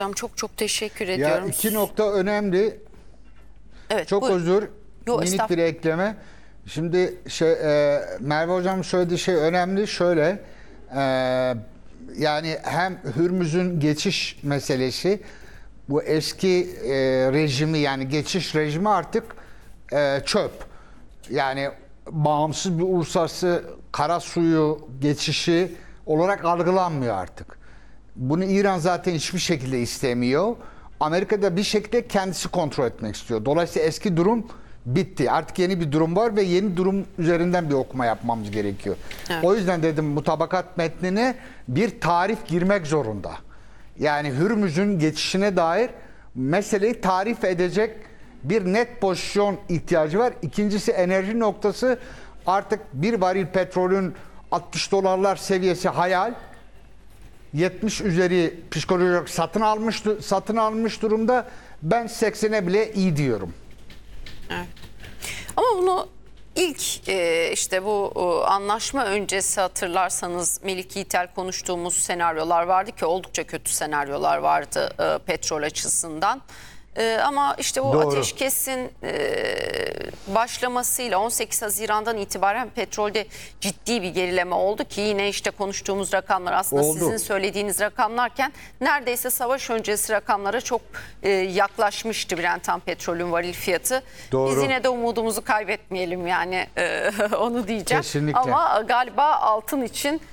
Çok çok teşekkür Ya ediyorum. iki nokta önemli. Evet, Çok buyurun. özür. Yo, Minik bir ekleme. Şimdi Merve Hocam söylediği şey önemli. Şöyle yani hem Hürmüz'ün geçiş meselesi, bu eski rejimi, yani geçiş rejimi artık çöp. Yani bağımsız bir uluslararası kara suyu geçişi olarak algılanmıyor artık. Bunu İran zaten hiçbir şekilde istemiyor. Amerika da bir şekilde kendisi kontrol etmek istiyor. Dolayısıyla eski durum bitti. Artık yeni bir durum var ve yeni durum üzerinden bir okuma yapmamız gerekiyor. Evet. O yüzden dedim mutabakat metnine bir tarif girmek zorunda. Yani Hürmüz'ün geçişine dair meseleyi tarif edecek bir net pozisyon ihtiyacı var. İkincisi, enerji noktası. Artık bir varil petrolün 60 dolarlar seviyesi hayal. 70 üzeri psikolojik olarak satın almış durumda. Ben 80'e bile iyi diyorum. Evet. Ama bunu ilk işte bu anlaşma öncesi hatırlarsanız Melik Yiğitel konuştuğumuz senaryolar vardı ki oldukça kötü senaryolar vardı petrol açısından. Ama işte o Doğru. ateşkesin başlamasıyla 18 Haziran'dan itibaren petrolde ciddi bir gerileme oldu ki yine işte konuştuğumuz rakamlar aslında Oldu. sizin söylediğiniz rakamlarken neredeyse savaş öncesi rakamlara çok yaklaşmıştı Brent petrolün varil fiyatı. Doğru. Biz yine de umudumuzu kaybetmeyelim yani onu diyeceğim. Kesinlikle. Ama galiba altın için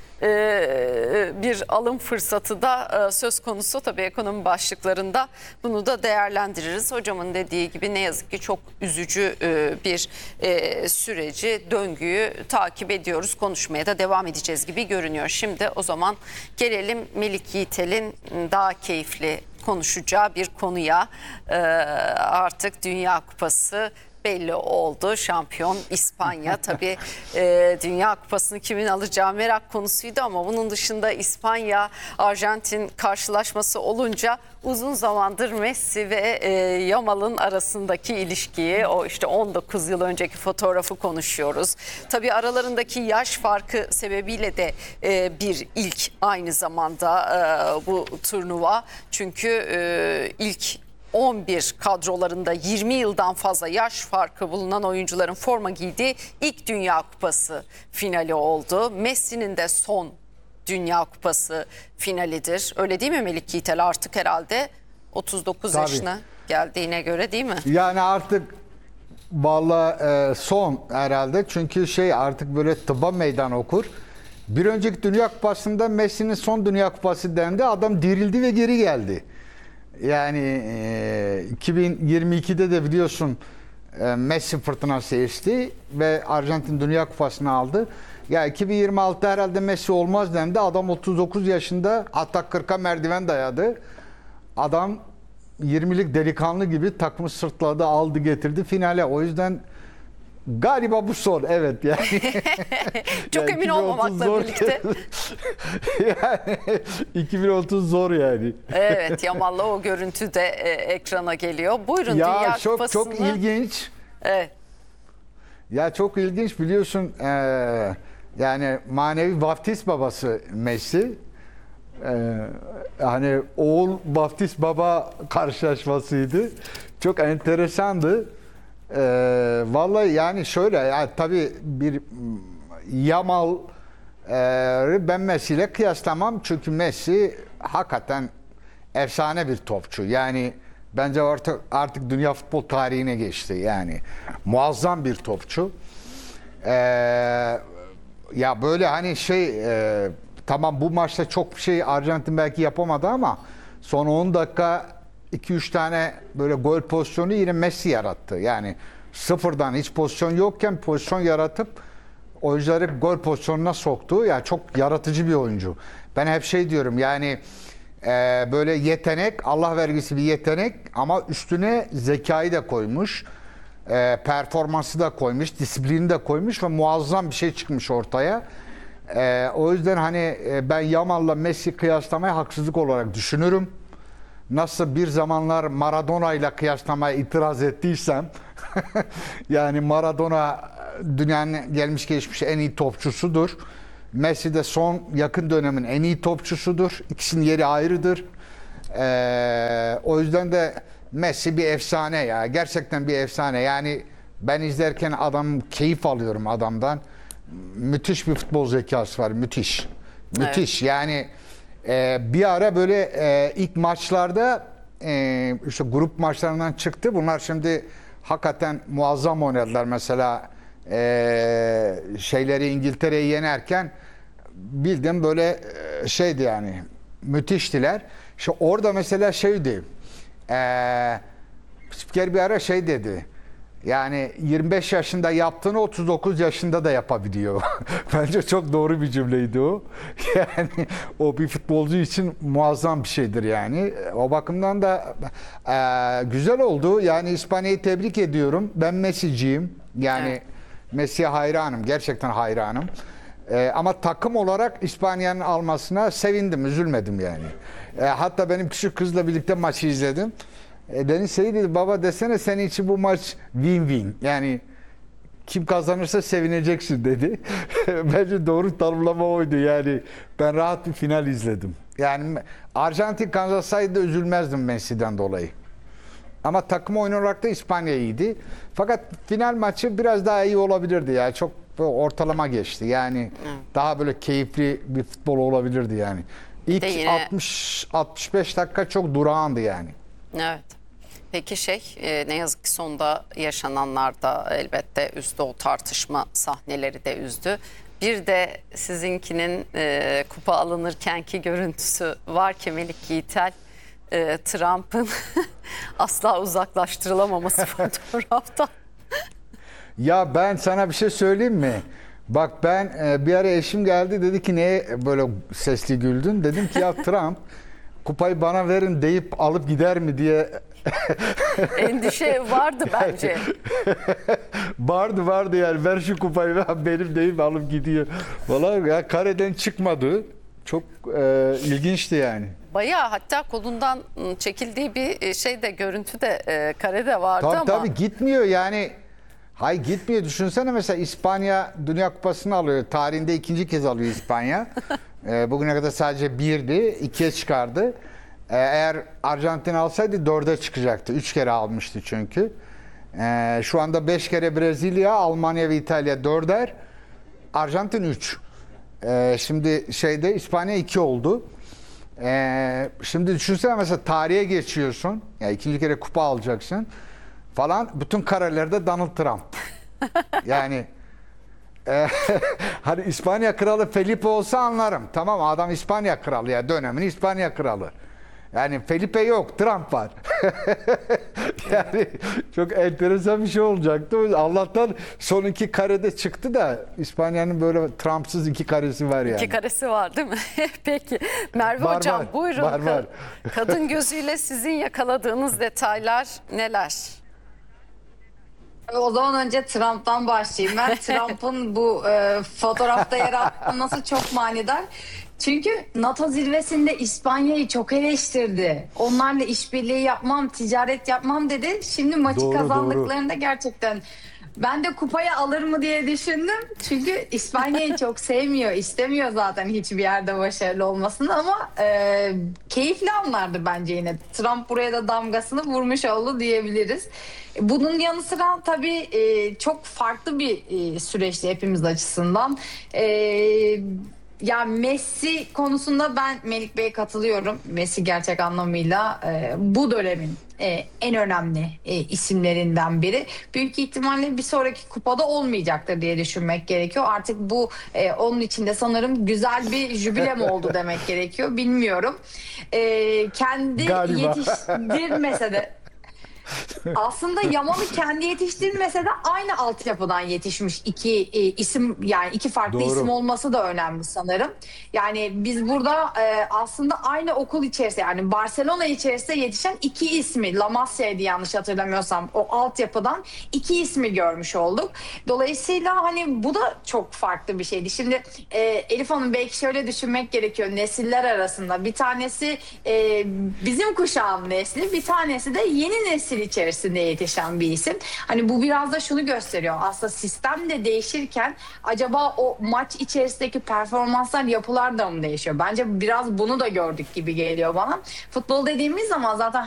bir alım fırsatı da söz konusu, tabii ekonomi başlıklarında bunu da değerlendiririz. Hocamın dediği gibi ne yazık ki çok üzücü bir süreci, döngüyü takip ediyoruz. Konuşmaya da devam edeceğiz gibi görünüyor. Şimdi o zaman gelelim Melik Yiğitel'in daha keyifli konuşacağı bir konuya. Artık Dünya Kupası belli oldu. Şampiyon İspanya. Tabii Dünya Kupası'nı kimin alacağı merak konusuydu ama bunun dışında İspanya-Arjantin karşılaşması olunca uzun zamandır Messi ve Yamal'ın arasındaki ilişkiyi, o işte 19 yıl önceki fotoğrafı konuşuyoruz. Tabii aralarındaki yaş farkı sebebiyle de bir ilk aynı zamanda bu turnuva. Çünkü ilk 11 kadrolarında 20 yıldan fazla yaş farkı bulunan oyuncuların forma giydiği ilk Dünya Kupası finali oldu. Messi'nin de son Dünya Kupası finalidir. Öyle değil mi Melik Yiğitel? Artık herhalde 39 Tabii. yaşına geldiğine göre, değil mi? Yani artık vallahi son herhalde. Çünkü artık böyle tıbba meydan okur. Bir önceki Dünya Kupası'nda Messi'nin son Dünya Kupası dendi. Adam dirildi ve geri geldi. Yani 2022'de de biliyorsun Messi fırtınası esti ve Arjantin Dünya Kupası'nı aldı. Ya 2026'da herhalde Messi olmaz dendi. Adam 39 yaşında, hatta 40'a merdiven dayadı. Adam 20'lik delikanlı gibi takımı sırtladı, aldı getirdi finale. O yüzden galiba bu son, evet yani. Çok emin 2030 olmamakla zor. birlikte. Yani 2030 zor yani. Evet, Yamal'la o görüntü de ekrana geliyor. Buyurun Dünya Ya çok Kupası'nı. çok ilginç. Evet. Ya çok ilginç, biliyorsun yani manevi vaftiz babası Messi. Hani oğul vaftiz baba karşılaşmasıydı. Çok enteresandı. Vallahi yani şöyle, yani tabii bir Yamal ben Messi ile kıyaslamam. Çünkü Messi hakikaten efsane bir topçu. Yani bence artık dünya futbol tarihine geçti. Yani muazzam bir topçu. Ya böyle hani tamam, bu maçta çok bir şey Arjantin belki yapamadı ama son 10 dakika 2-3 tane böyle gol pozisyonu yine Messi yarattı. Yani sıfırdan, hiç pozisyon yokken pozisyon yaratıp oyuncuları gol pozisyonuna soktu. Yani çok yaratıcı bir oyuncu. Ben hep diyorum yani böyle yetenek, Allah vergisi bir yetenek ama üstüne zekayı da koymuş. Performansı da koymuş, disiplini de koymuş ve muazzam bir şey çıkmış ortaya. O yüzden hani ben Yamal'la Messi kıyaslamayı haksızlık olarak düşünürüm. Nasıl bir zamanlar Maradona ile kıyaslamaya itiraz ettiysem yani Maradona dünyanın gelmiş geçmiş en iyi topçusudur. Messi de son yakın dönemin en iyi topçusudur. İkisinin yeri ayrıdır. O yüzden de Messi bir efsane ya. Gerçekten bir efsane. Yani ben izlerken keyif alıyorum adamdan. Müthiş bir futbol zekası var. Müthiş. Müthiş. Yani bir ara böyle ilk maçlarda işte grup maçlarından çıktı. Bunlar şimdi hakikaten muazzam oynadılar. Mesela şeyleri İngiltere'yi yenerken bildim böyle şeydi yani, müthiştiler. İşte orada mesela şeydi, spiker bir ara şey dedi, yani 25 yaşında yaptığını 39 yaşında da yapabiliyor. Bence çok doğru bir cümleydi o. Yani o bir futbolcu için muazzam bir şeydir yani. O bakımdan da güzel oldu. Yani İspanya'yı tebrik ediyorum. Ben Messi'ciyim. Yani Evet. Messi'ye hayranım. Gerçekten hayranım. Ama takım olarak İspanya'nın almasına sevindim, üzülmedim yani. Hatta benim küçük kızla birlikte maçı izledim. Deniz şey dedi, baba desene senin için bu maç win-win. Yani kim kazanırsa sevineceksin dedi. Bence doğru tanımlama oydu yani. Ben rahat bir final izledim. Yani Arjantin kazansaydı üzülmezdim Messi'den dolayı. Ama takım oyun olarak da İspanya iyiydi. Fakat final maçı biraz daha iyi olabilirdi ya. Çok ortalama geçti. Yani daha böyle keyifli bir futbol olabilirdi yani. İlk yine... 60-65 dakika çok durağandı yani. Evet. Peki ne yazık ki sonda yaşananlar da elbette üzdü, o tartışma sahneleri de üzdü. Bir de sizinkinin kupa alınırkenki görüntüsü var ki Melik Yiğitel, Trump'ın asla uzaklaştırılamaması fotoğraftan. Ya ben sana bir şey söyleyeyim mi? Bak ben bir ara eşim geldi, dedi ki neye böyle sesli güldün? Dedim ki ya Trump kupayı bana verin deyip alıp gider mi diye. Endişe vardı bence. Vardı yani, ver şu kupayı benim deyip alıp gidiyor. Vallahi ya, kareden çıkmadı. Çok ilginçti yani. Bayağı, hatta kolundan çekildiği bir görüntü de karede vardı ama. Tabii gitmiyor yani. Hayır gitmiyor. Düşünsene mesela İspanya Dünya Kupası'nı alıyor. Tarihinde ikinci kez alıyor İspanya. Bugüne kadar sadece birdi. İkiye çıkardı. Eğer Arjantin alsaydı dörde çıkacaktı. 3 kere almıştı çünkü. Şu anda 5 kere Brezilya, Almanya ve İtalya dörder. Arjantin 3. Şimdi İspanya 2 oldu. Şimdi düşünsene mesela tarihe geçiyorsun. Yani ikinci kere kupa alacaksın falan. Bütün karelerde Donald Trump. Yani hani İspanya kralı Felipe olsa anlarım. Tamam, adam İspanya kralı ya, dönemin İspanya kralı. Yani Felipe yok, Trump var. Yani çok enteresan bir şey olacaktı. Allah'tan son 2 karede çıktı da İspanya'nın böyle Trump'sız 2 karesi var yani. 2 karesi var değil mi? Peki Merve Var, Hocam var. buyurun. Var. Kadın gözüyle sizin yakaladığınız detaylar neler? O zaman önce Trump'tan başlayayım. Ben Trump'ın bu fotoğrafta yer alması çok manidar. Çünkü NATO zirvesinde İspanya'yı çok eleştirdi. Onlarla işbirliği yapmam, ticaret yapmam dedi. Şimdi maçı Doğru, kazandıklarında gerçekten ben de kupayı alır mı diye düşündüm. Çünkü İspanya'yı çok sevmiyor, istemiyor zaten hiçbir yerde başarılı olmasını ama keyifli anlardı bence yine. Trump buraya da damgasını vurmuş oldu diyebiliriz. Bunun yanı sıra tabii çok farklı bir süreçti hepimiz açısından. Ya Messi konusunda ben Melik Bey'e katılıyorum. Messi gerçek anlamıyla bu dönemin en önemli isimlerinden biri. Büyük ihtimalle bir sonraki kupada olmayacaktır diye düşünmek gerekiyor. Artık bu onun için de sanırım güzel bir jübile mi oldu demek gerekiyor. Bilmiyorum. Kendi Galiba. yetiştirmese de aslında Yamal'ı kendi yetiştirmese de aynı altyapıdan yetişmiş iki isim, yani iki farklı Doğru. isim olması da önemli sanırım. Yani biz burada aslında aynı okul içerisinde, yani Barcelona içerisinde yetişen iki ismi, La Masia'ydı yanlış hatırlamıyorsam, o altyapıdan iki ismi görmüş olduk. Dolayısıyla hani bu da çok farklı bir şeydi. Şimdi Elif Hanım, belki şöyle düşünmek gerekiyor nesiller arasında. Bir tanesi bizim kuşağın nesli, bir tanesi de yeni nesil nesil içerisinde yetişen bir isim. Hani bu biraz da şunu gösteriyor. Aslında sistem de değişirken acaba o maç içerisindeki performanslar, yapılar da mı değişiyor? Bence biraz bunu da gördük gibi geliyor bana. Futbol dediğimiz zaman zaten